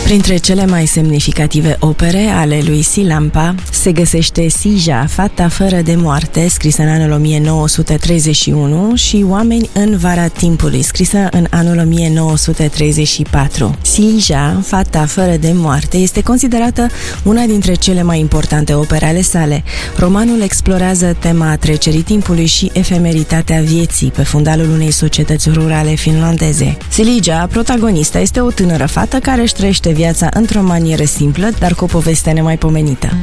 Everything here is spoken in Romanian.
Printre cele mai semnificative opere ale lui Silampa se găsește Sija, Fata fără de moarte, scrisă în anul 1931, și Oameni în vara timpului, scrisă în anul 1934. Sija, Fata fără de moarte, este considerată una dintre cele mai importante opere ale sale. Romanul explorează tema trecerii timpului și efemeritatea vieții pe fundalul unei societăți rurale finlandeze. Silja, protagonista, este o tânără fată care își trăiește viața într-o manieră simplă, dar cu o poveste nemaipomenită.